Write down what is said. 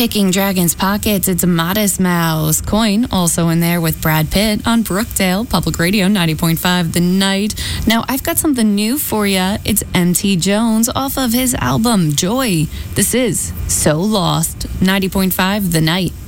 Picking Dragon's Pockets, it's a Modest Mouse. Coin also in there with Brad Pitt on Brookdale, Public Radio 90.5 The Night. Now, I've got something new for you. It's M.T. Jones off of his album, Joy. This is So Lost, 90.5 The Night.